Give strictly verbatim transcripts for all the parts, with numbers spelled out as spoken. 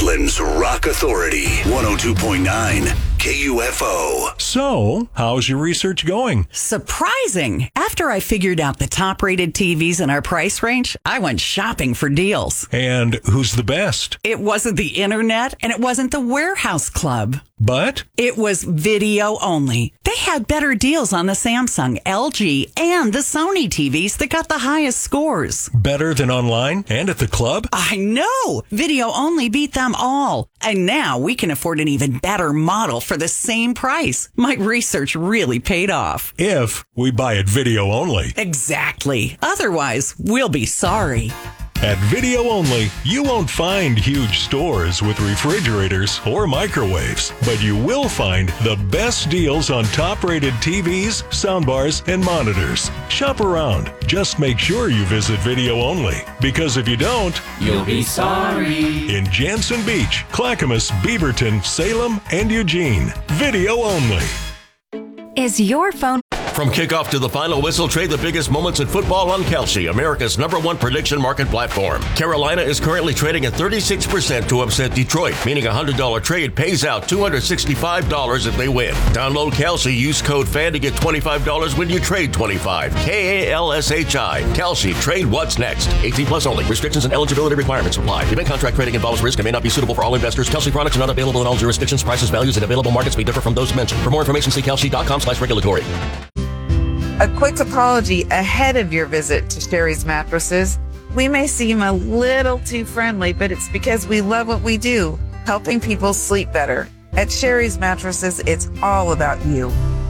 Portland's Rock Authority, one oh two point nine K U F O. So, how's your research going? Surprising. After I figured out the top-rated T Vs in our price range, I went shopping for deals. And who's the best? It wasn't the internet, and it wasn't the warehouse club. But? It was video only. They had better deals on the Samsung, L G, and the Sony T Vs that got the highest scores. Better than online and at the club? I know! Video only beat them all. And now we can afford an even better model for the same price. My research really paid off. If we buy it video only. Exactly. Otherwise, we'll be sorry. At Video Only, you won't find huge stores with refrigerators or microwaves, but you will find the best deals on top-rated T Vs, soundbars, and monitors. Shop around. Just make sure you visit Video Only, because if you don't, you'll be sorry. In Jansen Beach, Clackamas, Beaverton, Salem, and Eugene. Video Only. Is your phone... From kickoff to the final whistle, trade the biggest moments in football on Kelsey, America's number one prediction market platform. Carolina is currently trading at thirty-six percent to upset Detroit, meaning a one hundred dollars trade pays out two hundred sixty-five dollars if they win. Download Kelsey, use code FAN to get twenty-five dollars when you trade twenty-five dollars. K A L S H I. Kelsey, trade what's next. eighteen plus only. Restrictions and eligibility requirements apply. Event contract trading involves risk and may not be suitable for all investors. Kelsey products are not available in all jurisdictions. Prices, values, and available markets may differ from those mentioned. For more information, see kelsey.com slash regulatory. A quick apology ahead of your visit to Sherry's Mattresses. We may seem a little too friendly, but it's because we love what we do, helping people sleep better. At Sherry's Mattresses, it's all about you.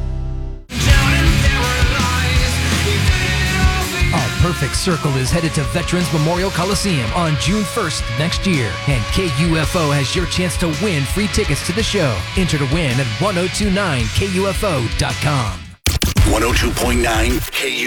A perfect circle is headed to Veterans Memorial Coliseum on June first next year, and K U F O has your chance to win free tickets to the show. Enter to win at ten twenty-nine K U F O dot com. one oh two point nine K U F O.